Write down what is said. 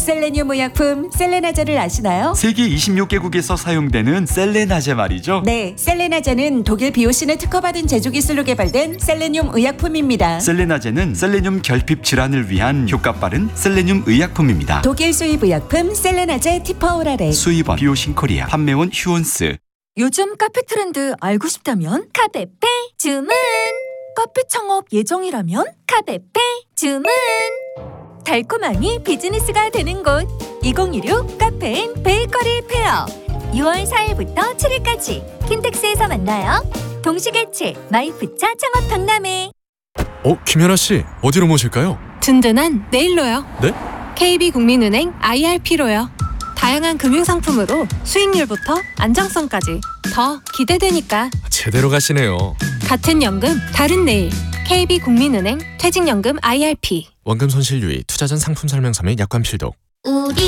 셀레늄 의약품 셀레나제를 아시나요? 세계 26개국에서 사용되는 셀레나제 말이죠. 네, 셀레나제는 독일 비오신을 특허받은 제조 기술로 개발된 셀레늄 의약품입니다. 셀레나제는 셀레늄 결핍 질환을 위한 효과 빠른 셀레늄 의약품입니다. 독일 수입 의약품 셀레나제 티퍼오라레. 수입원 비오신 코리아, 판매원 휴온스. 요즘 카페 트렌드 알고 싶다면 카페페 주문. 카페 창업 예정이라면 카페페 주문. 달콤함이 비즈니스가 되는 곳 2016 카페인 베이커리 페어 6월 4일부터 7일까지 킨텍스에서 만나요. 동시개최 마이프차 창업 박람회. 김연아 씨, 어디로 모실까요? 든든한 내일로요. 네? KB국민은행 IRP로요. 다양한 금융상품으로 수익률부터 안정성까지 더 기대되니까. 제대로 가시네요. 같은 연금 다른 내일. KB국민은행 퇴직연금 IRP. 원금 손실 유의, 투자 전 상품 설명서 및 약관 필독. 우리